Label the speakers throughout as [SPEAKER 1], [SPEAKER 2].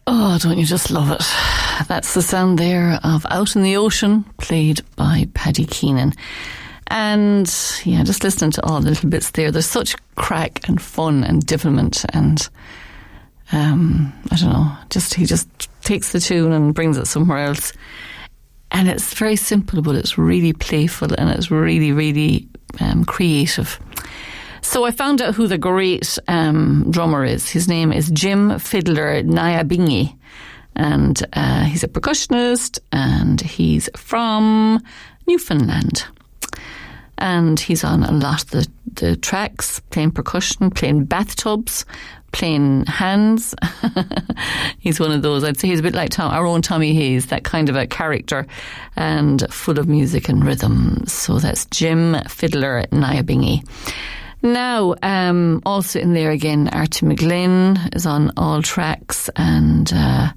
[SPEAKER 1] Oh, don't you just love it? That's the sound there of Out in the Ocean, played by Paddy Keenan. And yeah, just listening to all the little bits there, there's such crack and fun and development, and I don't know, he just takes the tune and brings it somewhere else. And it's very simple, but it's really playful, and it's really, really creative. So I found out who the great drummer is. His name is Jim Fiddler Nyabinghi, and he's a percussionist, and he's from Newfoundland. And he's on a lot of the tracks, playing percussion, playing bathtubs, playing hands. He's one of those, I'd say he's a bit like our own Tommy Hayes, that kind of a character, and full of music and rhythm. So that's Jim Fiddler Nyabinghi. Now, also in there again, Artie McGlynn is on all tracks, and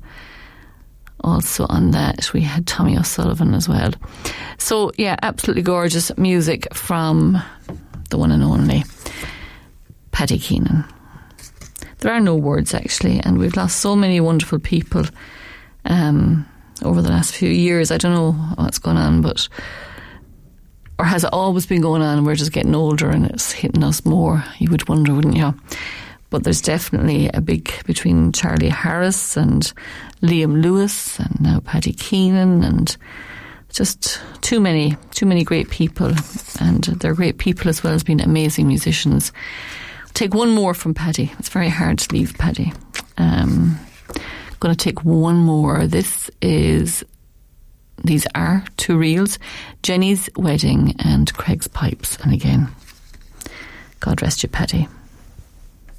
[SPEAKER 1] also on that we had Tommy O'Sullivan as well. So yeah, absolutely gorgeous music from the one and only Paddy Keenan. There are no words actually, and we've lost so many wonderful people over the last few years. I don't know what's going on, or has it always been going on and we're just getting older and it's hitting us more? You would wonder, wouldn't you? But there's definitely a big between Charlie Harris and Liam Lewis and now Paddy Keenan, and just too many great people, and they're great people as well as being amazing musicians. I'll take one more from Paddy. It's very hard to leave Paddy. I'm going to take one more. These are two reels: Jenny's Wedding and Craig's Pipes. And again, God rest you, Paddy.